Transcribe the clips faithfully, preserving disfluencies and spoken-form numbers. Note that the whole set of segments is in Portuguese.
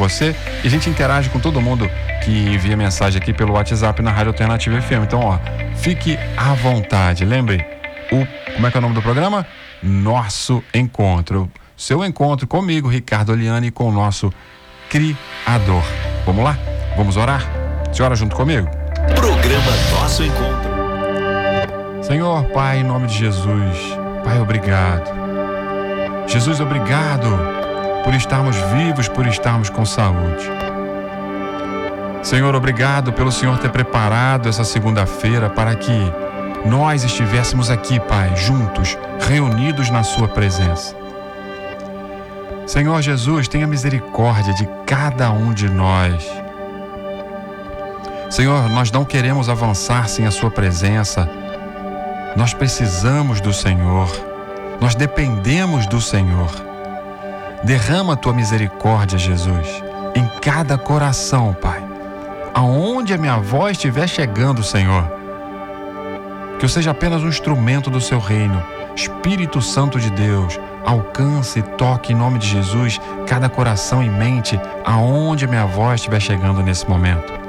você e a gente interage com todo mundo que envia mensagem aqui pelo WhatsApp na Rádio Alternativa F M. Então, ó, fique à vontade. Lembre, o, como é que é o nome do programa? Nosso Encontro. Seu encontro comigo, Ricardo Oliani, e com o nosso Criador. Vamos lá? Vamos orar? Você ora junto comigo? Programa Nosso Encontro. Senhor, Pai, em nome de Jesus, Pai, obrigado. Jesus, obrigado por estarmos vivos, por estarmos com saúde. Senhor, obrigado pelo Senhor ter preparado essa segunda-feira para que nós estivéssemos aqui, Pai, juntos, reunidos na Sua presença. Senhor Jesus, tenha misericórdia de cada um de nós. Senhor, nós não queremos avançar sem a Sua presença. Nós precisamos do Senhor. Nós dependemos do Senhor. Derrama a Tua misericórdia, Jesus, em cada coração, Pai. Aonde a minha voz estiver chegando, Senhor, que eu seja apenas um instrumento do Seu reino. Espírito Santo de Deus, alcance e toque em nome de Jesus cada coração e mente aonde a minha voz estiver chegando nesse momento.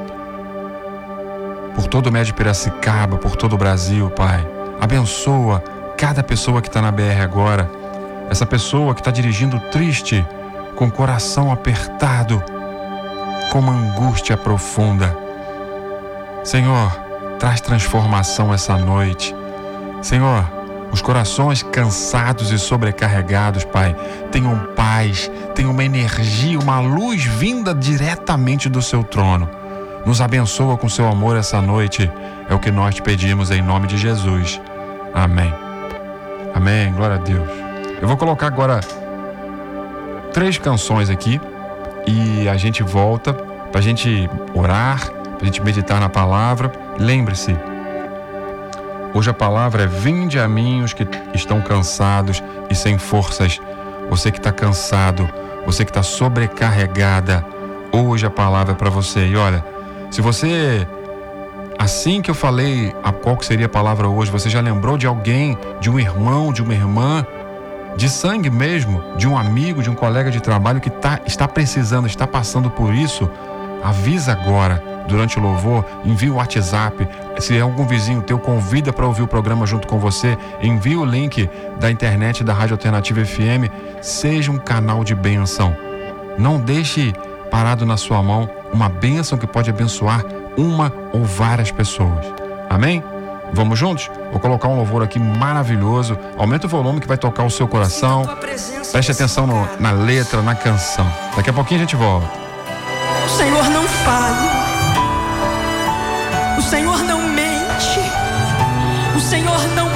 Por todo o Médio Piracicaba, por todo o Brasil, Pai. Abençoa cada pessoa que está na B R agora. Essa pessoa que está dirigindo triste, com o coração apertado, com uma angústia profunda. Senhor, traz transformação essa noite. Senhor, os corações cansados e sobrecarregados, Pai, tenham paz, tenham uma energia, uma luz vinda diretamente do Seu trono. Nos abençoa com Seu amor essa noite. É o que nós te pedimos em nome de Jesus. Amém. Amém. Glória a Deus. Eu vou colocar agora três canções aqui e a gente volta pra gente orar, pra gente meditar na palavra. Lembre-se, hoje a palavra é: vinde a mim os que estão cansados e sem forças. Você que está cansado, você que está sobrecarregada, hoje a palavra é para você. E olha, se você, assim que eu falei a qual que seria a palavra hoje, você já lembrou de alguém, de um irmão, de uma irmã, de sangue mesmo, de um amigo, de um colega de trabalho que tá, está precisando, está passando por isso, avisa agora, durante o louvor, envia o WhatsApp. Se é algum vizinho teu, convida para ouvir o programa junto com você, envia o link da internet da Rádio Alternativa F M, seja um canal de bênção. Não deixe parado na sua mão uma bênção que pode abençoar uma ou várias pessoas. Amém? Vamos juntos? Vou colocar um louvor aqui maravilhoso. Aumenta o volume que vai tocar o seu coração. Preste atenção no, na letra, na canção. Daqui a pouquinho a gente volta. O Senhor não falha. O Senhor não mente. O Senhor não